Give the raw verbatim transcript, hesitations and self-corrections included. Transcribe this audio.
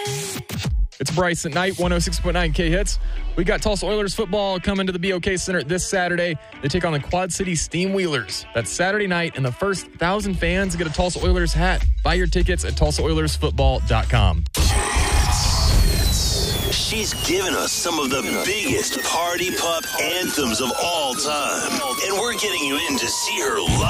It's Bryce at night, one oh six point nine K-Hits. We got Tulsa Oilers football coming to the B O K Center this Saturday. They take on the Quad City Steam Wheelers. That's Saturday night, and the first one thousand fans get a Tulsa Oilers hat. Buy your tickets at tulsa oilers football dot com. She's given us some of the biggest party pup anthems of all time. And we're getting you in to see her live.